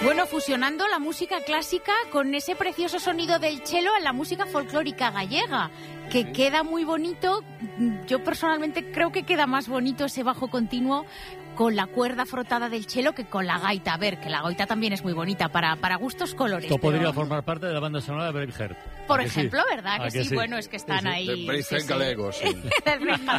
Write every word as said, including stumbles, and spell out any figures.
Bueno, fusionando la música clásica con ese precioso sonido del cello en la música folclórica gallega, que queda muy bonito. Yo personalmente creo que queda más bonito ese bajo continuo con la cuerda frotada del cello que con la gaita. A ver, que la gaita también es muy bonita, para, para gustos colores. Esto pero... podría formar parte de la banda sonora de Braveheart. Por ejemplo, sí? ¿Verdad? Que, que sí? sí, bueno, es que están sí, sí. ahí... De Braveheart galego, sí.